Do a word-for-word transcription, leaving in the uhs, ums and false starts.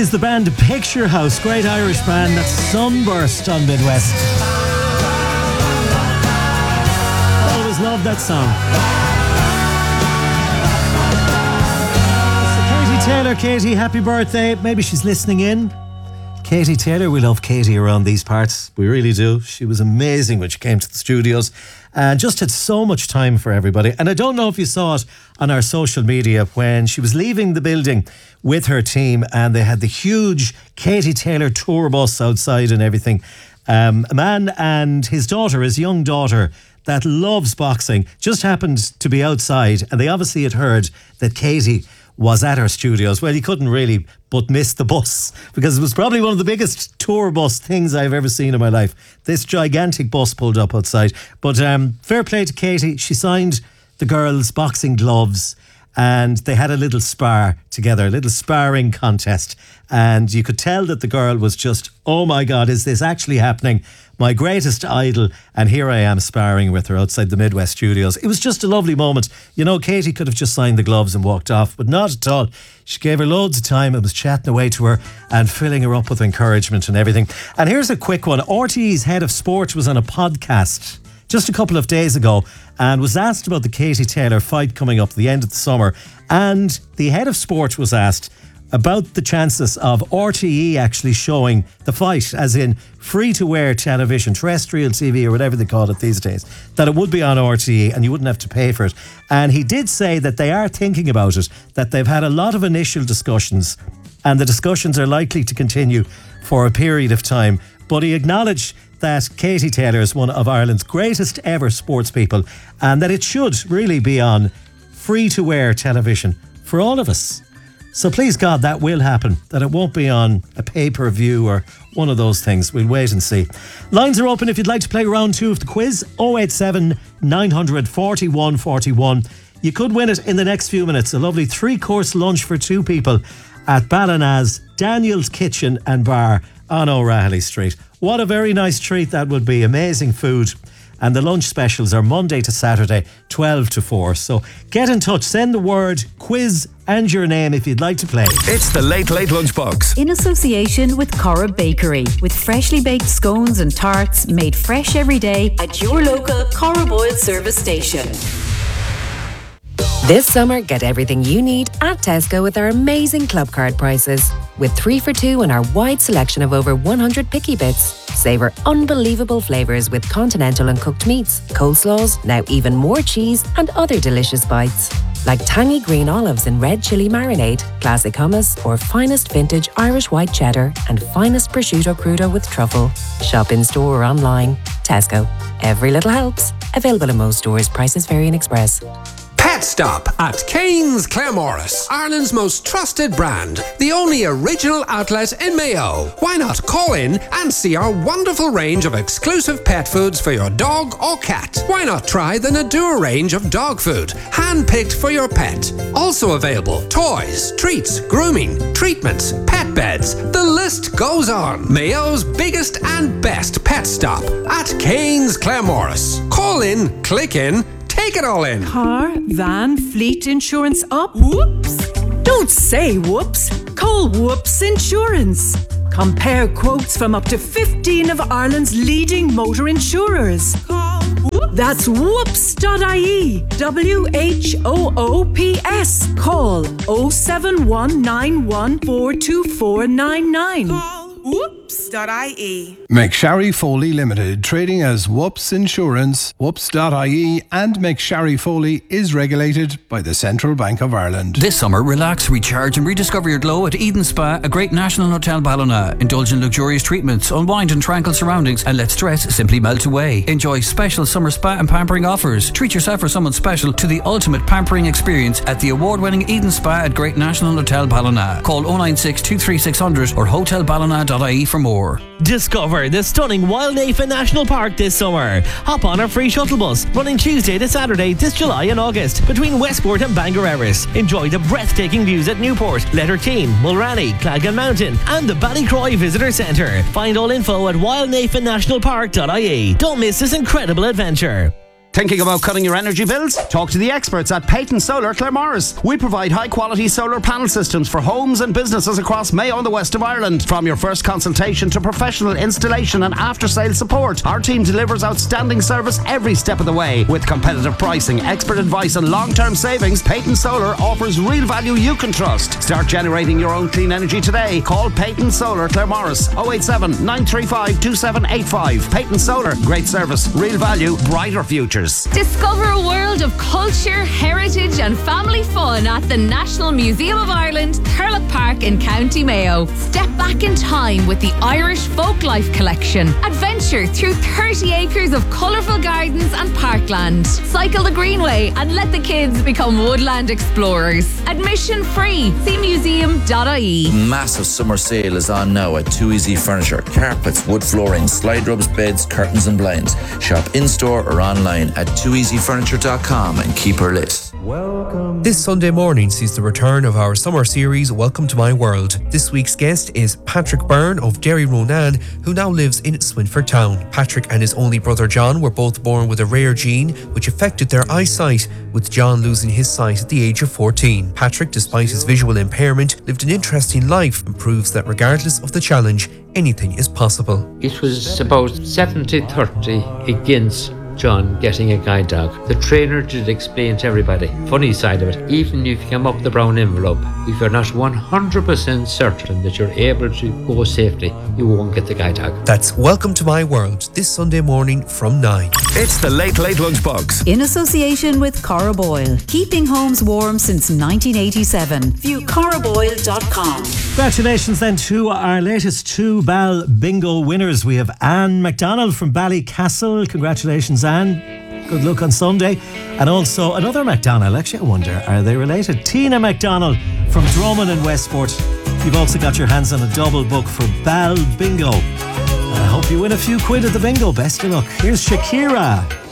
is the band Picture House, great Irish band that sunburst on Midwest. Always loved that song. So Katie Taylor, Katie, happy birthday. Maybe she's listening in. Katie Taylor, we love Katie around these parts. We really do. She was amazing when she came to the studios and just had so much time for everybody. And I don't know if you saw it on our social media when she was leaving the building with her team and they had the huge Katie Taylor tour bus outside and everything. Um, a man and his daughter, his young daughter, that loves boxing, just happened to be outside and they obviously had heard that Katie was at our studios. Well, he couldn't really but miss the bus because it was probably one of the biggest tour bus things I've ever seen in my life. This gigantic bus pulled up outside. But um, fair play to Katie. She signed the girls' boxing gloves and they had a little spar together, a little sparring contest. And you could tell that the girl was just, oh my God, is this actually happening? My greatest idol, and here I am sparring with her outside the Midwest studios. It was just a lovely moment. You know, Katie could have just signed the gloves and walked off, but not at all. She gave her loads of time and was chatting away to her and filling her up with encouragement and everything. And here's a quick one. R T E's head of sport was on a podcast just a couple of days ago and was asked about the Katie Taylor fight coming up at the end of the summer. And the head of sport was asked about the chances of R T E actually showing the fight, as in free-to-air television, terrestrial T V or whatever they call it these days, that it would be on R T E and you wouldn't have to pay for it. And he did say that they are thinking about it, that they've had a lot of initial discussions and the discussions are likely to continue for a period of time. But he acknowledged that Katie Taylor is one of Ireland's greatest ever sports people and that it should really be on free-to-air television for all of us. So please God, that will happen, that it won't be on a pay-per-view or one of those things. We'll wait and see. Lines are open if you'd like to play round two of the quiz. oh eight seven, nine hundred, forty-one forty-one. You could win it in the next few minutes. A lovely three-course lunch for two people at Ballinaz, Daniel's Kitchen and Bar on O'Reilly Street. What a very nice treat that would be. Amazing food. And the lunch specials are Monday to Saturday, twelve to four. So get in touch, send the word quiz and your name if you'd like to play. It's the Late Late Lunchbox. In association with Corrib Bakery, with freshly baked scones and tarts made fresh every day at your local Corrib Oil service station. This summer, get everything you need at Tesco with our amazing club card prices. With three for two and our wide selection of over one hundred picky bits. Savour unbelievable flavours with continental and cooked meats, coleslaws, now even more cheese and other delicious bites. Like tangy green olives in red chilli marinade, classic hummus or finest vintage Irish white cheddar and finest prosciutto crudo with truffle. Shop in store or online. Tesco. Every little helps. Available in most stores. Prices vary in Express. Pet Stop at Kane's Claremorris, Ireland's most trusted brand, the only original outlet in Mayo. Why not call in and see our wonderful range of exclusive pet foods for your dog or cat? Why not try the Nadua range of dog food, hand-picked for your pet? Also available, toys, treats, grooming, treatments, pet beds. The list goes on. Mayo's biggest and best Pet Stop at Kane's Claremorris. Call in, click in, take it all in. Car, van, fleet insurance up? Whoops! Don't say whoops. Call Whoops Insurance. Compare quotes from up to fifteen of Ireland's leading motor insurers. Call Whoops. That's whoops dot I E. W H O O P S. Call oh seven one nine one four two four nine nine. Call whoops dot I E. McSharry Foley Limited, trading as Whoops Insurance, whoops dot I E, and McSharry Foley is regulated by the Central Bank of Ireland. This summer, relax, recharge and rediscover your glow at Eden Spa, a great national hotel Ballina. Indulge in luxurious treatments, unwind in tranquil surroundings and let stress simply melt away. Enjoy special summer spa and pampering offers. Treat yourself or someone special to the ultimate pampering experience at the award-winning Eden Spa at Great National Hotel Ballina. Call oh nine six, two three six hundred or hotel ballina dot I E for more. Discover the stunning Wildnafen National Park this summer. Hop on our free shuttle bus running Tuesday to Saturday this July and August between Westport and Bangor Erris. Enjoy the breathtaking views at Newport, Letterkeene, Mulranny, Clagan Mountain and the Ballycroy Visitor Centre. Find all info at wildnafen national park dot I E. Don't miss this incredible adventure. Thinking about cutting your energy bills? Talk to the experts at Peyton Solar Claremorris. We provide high-quality solar panel systems for homes and businesses across Mayo and the west of Ireland. From your first consultation to professional installation and after-sales support, our team delivers outstanding service every step of the way. With competitive pricing, expert advice and long-term savings, Peyton Solar offers real value you can trust. Start generating your own clean energy today. Call Peyton Solar Claremorris oh eight seven, nine three five, two seven eight five. Peyton Solar, great service, real value, brighter futures. Discover a world of culture, heritage and family fun at the National Museum of Ireland, Thurlock Park in County Mayo. Step back in time with the Irish Folklife Collection. Adventure through thirty acres of colourful gardens and parkland. Cycle the Greenway and let the kids become woodland explorers. Admission free. See museum dot I E. Massive summer sale is on now at Too Easy Furniture. Carpets, wood flooring, slide rubs, beds, curtains and blinds. Shop in-store or online at too easy furniture dot com and keep her lit. Welcome. This Sunday morning sees the return of our summer series, Welcome to My World. This week's guest is Patrick Byrne of Derry Ronan, who now lives in Swinford Town. Patrick and his only brother John were both born with a rare gene which affected their eyesight, with John losing his sight at the age of fourteen. Patrick, despite his visual impairment, lived an interesting life and proves that regardless of the challenge, anything is possible. It was about seventy thirty against John getting a guide dog. The trainer did explain to everybody, funny side of it, even if you come up the brown envelope, if you're not one hundred percent certain that you're able to go safely, you won't get the guide dog. That's Welcome to My World, this Sunday morning from nine. It's the Late Late Lunchbox. In association with Cora Boyle, keeping homes warm since nineteen eighty-seven. View cora boyle dot com. Congratulations then to our latest two Bal Bingo winners. We have Anne MacDonald from Ballycastle. Congratulations, Anne. Good luck on Sunday. And also another MacDonald. Actually, I wonder, are they related? Tina MacDonald from Drummond in Westport. You've also got your hands on a double book for Bal Bingo. I hope you win a few quid at the bingo. Best of luck. Here's Shakira.